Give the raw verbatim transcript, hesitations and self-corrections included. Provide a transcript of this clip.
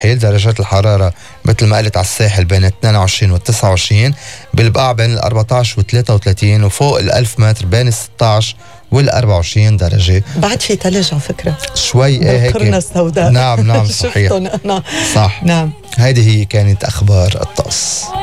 هي درجات الحرارة مثل ما قلت على الساحل بين اثنين وعشرين و تسعة وعشرين، بالبقاع بين ال أربعة عشر و ثلاثة وثلاثين، وفوق ال ألف متر بين ال ستة عشر وال أربعة وعشرين درجة. بعد في ثلج على فكرة شوي ايه هيك. القرنة السوداء. نعم نعم صحيح. أنا. صح. نعم. هذه هي كانت أخبار الطقس.